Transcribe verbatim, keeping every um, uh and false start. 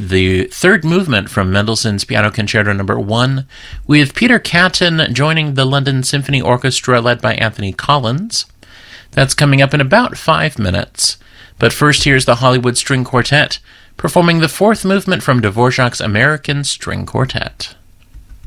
the third movement from Mendelssohn's Piano Concerto Number One, with Peter Catton joining the London Symphony Orchestra led by Anthony Collins. That's coming up in about five minutes. But first, here's the Hollywood String Quartet performing the fourth movement from Dvorak's American String Quartet.